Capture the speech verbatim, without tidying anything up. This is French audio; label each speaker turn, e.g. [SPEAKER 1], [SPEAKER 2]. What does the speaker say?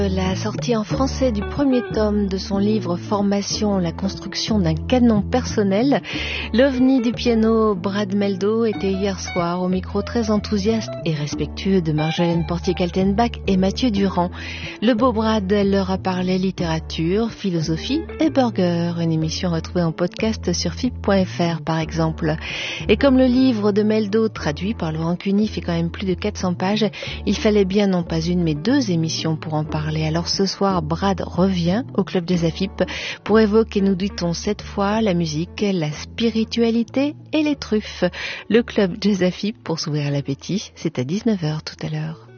[SPEAKER 1] La sortie en français du premier tome de son livre Formation, la construction d'un canon personnel. L'ovni du piano Brad Mehldau était hier soir au micro très enthousiaste et respectueux de Marjolaine Portier-Kaltenbach et Mathieu Durand. Le beau Brad leur a parlé littérature, philosophie et burger, une émission retrouvée en podcast sur F I P point F R par exemple. Et comme le livre de Mehldau, traduit par Laurent Cuny, fait quand même plus de quatre cents pages, il fallait bien non pas une mais deux émissions pour en parler. Alors ce soir, Brad revient au Club des A F I P pour évoquer, nous dit-on cette fois, la musique, la spiritualité et les truffes. Le Club des A F I P pour s'ouvrir l'appétit, c'est à dix-neuf heures tout à l'heure.